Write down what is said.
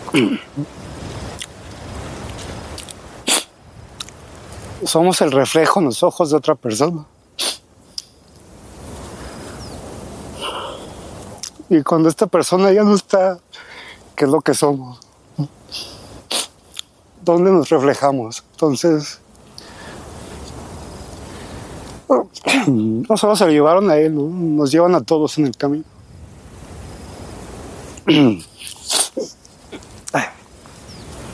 Somos el reflejo en los ojos de otra persona. Y cuando esta persona ya no está, ¿qué es lo que somos? ¿Dónde nos reflejamos? Entonces, no solo se lo llevaron a él, ¿no? Nos llevan a todos en el camino.